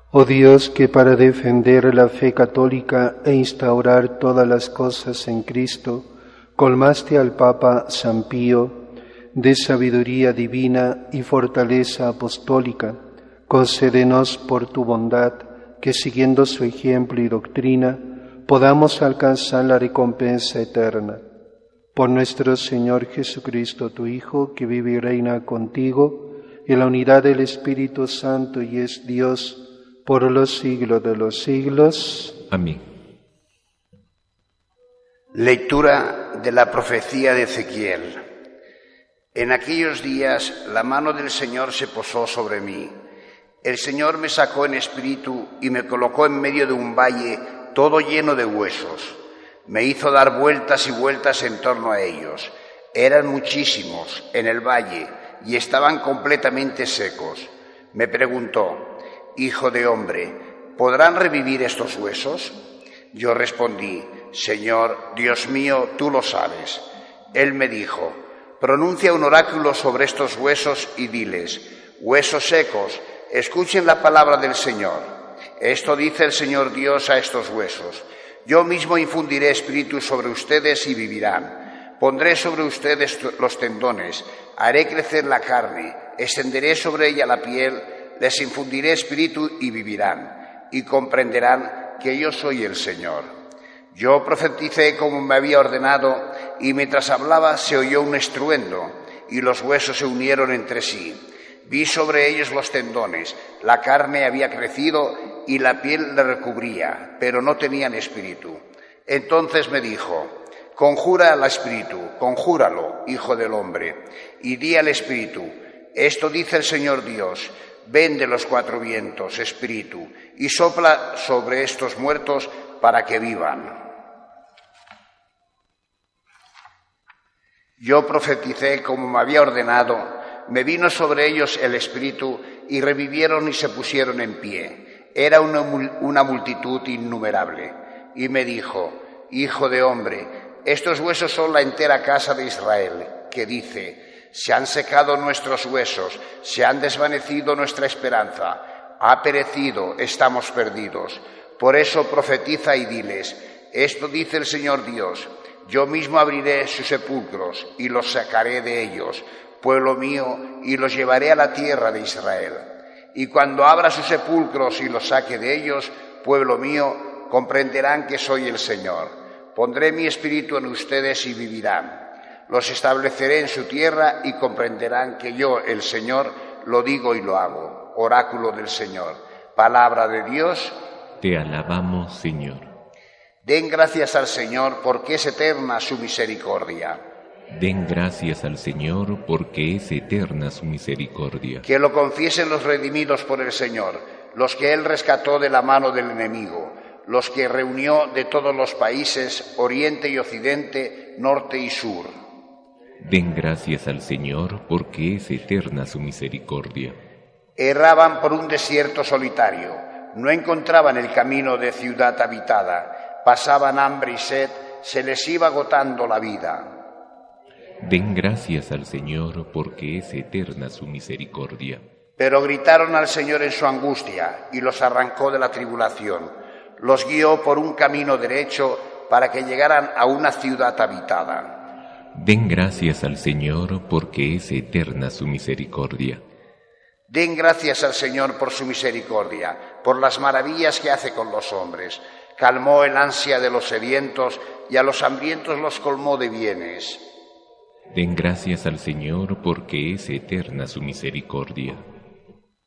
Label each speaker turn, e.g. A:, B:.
A: Oh Dios, que para defender la fe católica e instaurar todas las cosas en Cristo, colmaste al Papa San Pío de sabiduría divina y fortaleza apostólica, concédenos por tu bondad que, siguiendo su ejemplo y doctrina, podamos alcanzar la recompensa eterna. Por nuestro Señor Jesucristo, tu Hijo, que vive y reina contigo, en la unidad del Espíritu Santo y es Dios, por los siglos de los siglos.
B: Amén.
C: Lectura de la profecía de Ezequiel. En aquellos días la mano del Señor se posó sobre mí. El Señor me sacó en espíritu y me colocó en medio de un valle todo lleno de huesos. Me hizo dar vueltas y vueltas en torno a ellos. Eran muchísimos en el valle y estaban completamente secos. Me preguntó: Hijo de hombre, ¿podrán revivir estos huesos? Yo respondí: Señor, Dios mío, tú lo sabes. Él me dijo: pronuncia un oráculo sobre estos huesos y diles: huesos secos, escuchen la palabra del Señor. Esto dice el Señor Dios a estos huesos: yo mismo infundiré espíritu sobre ustedes y vivirán. Pondré sobre ustedes los tendones, haré crecer la carne, extenderé sobre ella la piel, les infundiré espíritu y vivirán, y comprenderán que yo soy el Señor. Yo profeticé como me había ordenado, y mientras hablaba se oyó un estruendo, y los huesos se unieron entre sí. Vi sobre ellos los tendones, la carne había crecido y la piel le recubría, pero no tenían espíritu. Entonces me dijo: conjura al espíritu, conjúralo, hijo del hombre, y di al espíritu: esto dice el Señor Dios, ven de los cuatro vientos, espíritu, y sopla sobre estos muertos para que vivan. Yo profeticé como me había ordenado, me vino sobre ellos el espíritu y revivieron y se pusieron en pie. Era una multitud innumerable. Y me dijo: hijo de hombre, estos huesos son la entera casa de Israel, que dice: se han secado nuestros huesos, se han desvanecido nuestra esperanza, ha perecido, estamos perdidos. Por eso profetiza y diles: esto dice el Señor Dios, yo mismo abriré sus sepulcros y los sacaré de ellos, pueblo mío, y los llevaré a la tierra de Israel. Y cuando abra sus sepulcros y los saque de ellos, pueblo mío, comprenderán que soy el Señor. Pondré mi espíritu en ustedes y vivirán. Los estableceré en su tierra y comprenderán que yo, el Señor, lo digo y lo hago. Oráculo del Señor. Palabra de Dios.
B: Te alabamos, Señor.
C: Den gracias al Señor porque es eterna su misericordia.
B: Den gracias al Señor porque es eterna su misericordia.
C: Que lo confiesen los redimidos por el Señor, los que Él rescató de la mano del enemigo, los que reunió de todos los países, oriente y occidente, norte y sur.
B: Den gracias al Señor porque es eterna su misericordia.
C: Erraban por un desierto solitario, no encontraban el camino de ciudad habitada, pasaban hambre y sed, se les iba agotando la vida.
B: Den gracias al Señor porque es eterna su misericordia.
C: Pero gritaron al Señor en su angustia y los arrancó de la tribulación. Los guió por un camino derecho para que llegaran a una ciudad habitada.
B: Den gracias al Señor porque es eterna su misericordia.
C: Den gracias al Señor por su misericordia, por las maravillas que hace con los hombres. Calmó el ansia de los sedientos y a los hambrientos los colmó de bienes.
B: Den gracias al Señor porque es eterna su misericordia.